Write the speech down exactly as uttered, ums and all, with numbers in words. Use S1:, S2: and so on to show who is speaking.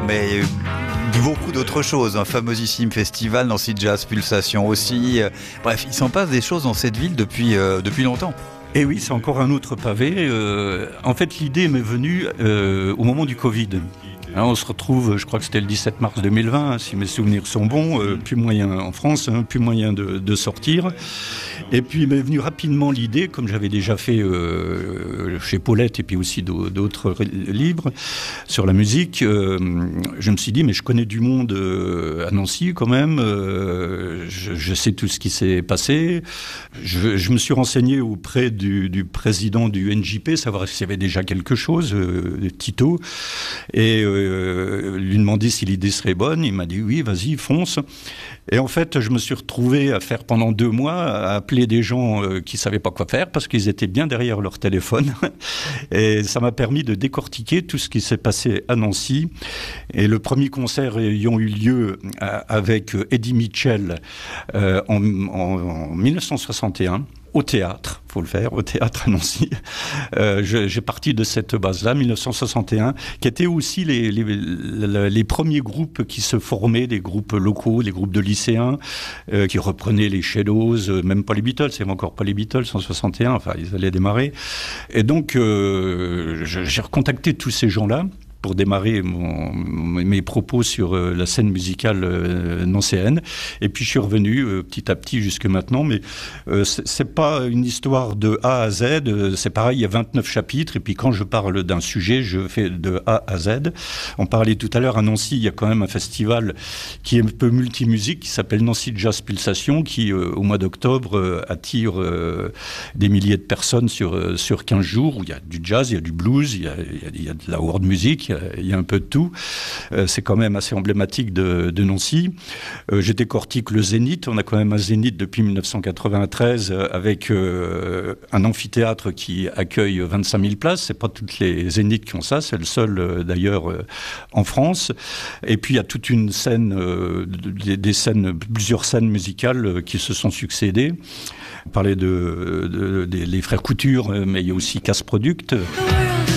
S1: mais il y a eu beaucoup d'autres choses. Un famosissime festival, Nancy Jazz Pulsation aussi. Bref, il s'en passe des choses dans cette ville depuis, euh, depuis longtemps.
S2: Et oui, c'est encore un autre pavé. Euh, en fait, l'idée m'est venue euh, au moment du Covid. Hein, on se retrouve, je crois que c'était le dix-sept mars deux mille vingt, hein, si mes souvenirs sont bons, euh, plus moyen en France, hein, plus moyen de, de sortir. Et puis m'est venue rapidement l'idée, comme j'avais déjà fait euh, chez Paulette et puis aussi d'autres livres sur la musique, euh, je me suis dit, mais je connais du monde euh, à Nancy quand même, euh, je, je sais tout ce qui s'est passé. Je, je me suis renseigné auprès du, du président du N J P, savoir s'il y avait déjà quelque chose, euh, Tito, et euh, lui demander si l'idée serait bonne. Il m'a dit oui, vas-y, fonce. Et en fait, je me suis retrouvé à faire pendant deux mois, à appeler des gens euh, qui ne savaient pas quoi faire parce qu'ils étaient bien derrière leur téléphone. Et ça m'a permis de décortiquer tout ce qui s'est passé à Nancy. Et le premier concert ayant eu lieu euh, avec Eddie Mitchell euh, en, en, en mille neuf cent soixante et un. Au théâtre, faut le faire, au théâtre à Nancy. Euh, je, j'ai parti de cette base-là, mille neuf cent soixante et un, qui étaient aussi les, les, les, les premiers groupes qui se formaient, des groupes locaux, des groupes de lycéens, euh, qui reprenaient les Shadows, euh, même pas les Beatles, c'est encore pas les Beatles en soixante et un, enfin ils allaient démarrer. Et donc euh, je, j'ai recontacté tous ces gens-là pour démarrer mon, mes propos sur euh, la scène musicale euh, nancéenne. Et puis je suis revenu euh, petit à petit jusque maintenant, mais euh, c'est, c'est pas une histoire de A à Z, euh, c'est pareil, il y a vingt-neuf chapitres, et puis quand je parle d'un sujet, je fais de A à Z. On parlait tout à l'heure, à Nancy, il y a quand même un festival qui est un peu multimusique, qui s'appelle Nancy Jazz Pulsation, qui euh, au mois d'octobre euh, attire euh, des milliers de personnes sur, euh, sur quinze jours, où il y a du jazz, il y a du blues, il y a, il y a, il y a de la world music, il y a un peu de tout. Euh, c'est quand même assez emblématique de, de Nancy. Euh, je décortique le Zénith. On a quand même un Zénith depuis mille neuf cent quatre-vingt-treize euh, avec euh, un amphithéâtre qui accueille vingt-cinq mille places. C'est pas toutes les Zéniths qui ont ça. C'est le seul euh, d'ailleurs euh, en France. Et puis il y a toute une scène, euh, des, des scènes, plusieurs scènes musicales euh, qui se sont succédées. On parlait de, de, de, de les frères Couture, mais il y a aussi Casse Product.